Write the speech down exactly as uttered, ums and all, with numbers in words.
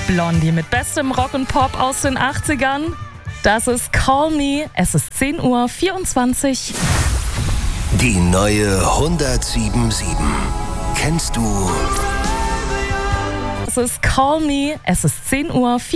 Blondie mit bestem Rock und Pop aus den achtzigern. Das ist Call Me. Es ist zehn Uhr vierundzwanzig. Die neue hundertsieben Komma sieben. Kennst du? Es ist Call Me. Es ist zehn Uhr vierundzwanzig.